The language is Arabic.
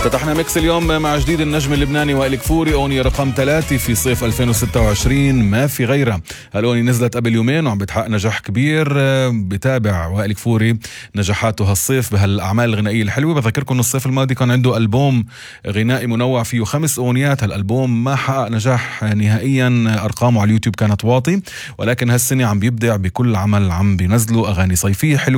فتحنا ميكس اليوم مع جديد النجم اللبناني وائل كفوري، أغنية رقم 3 في صيف 2026 ما في غيرها. هالأغنية نزلت قبل يومين وعم بتحقق نجاح كبير. بتابع وائل كفوري نجاحاته هالصيف بهالأعمال الغنائية الحلوة. بذكركم أن الصيف الماضي كان عنده ألبوم غنائي منوع فيه 5 أغنيات. هالألبوم ما حقق نجاح نهائيا، أرقامه على اليوتيوب كانت واطي، ولكن هالسنة عم بيبدع بكل عمل عم بينزله أغاني صيفية حلوة